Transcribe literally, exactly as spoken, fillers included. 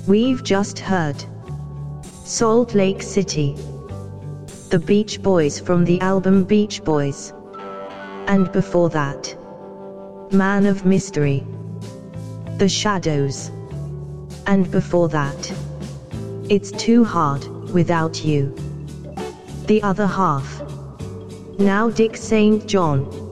We've just heard Salt Lake City, the Beach Boys from the album Beach Boys. And before that, Man of Mystery, The Shadows. And before that, It's Too Hard Without You, the other half. Now Dick Saint John.